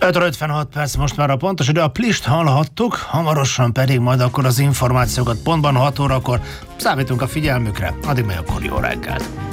5:56 perc most már a pontos, de a Plist hallhattuk, hamarosan pedig majd akkor az információkat pontban 6 órakor számítunk a figyelmükre. Addig meg akkor jó reggelt!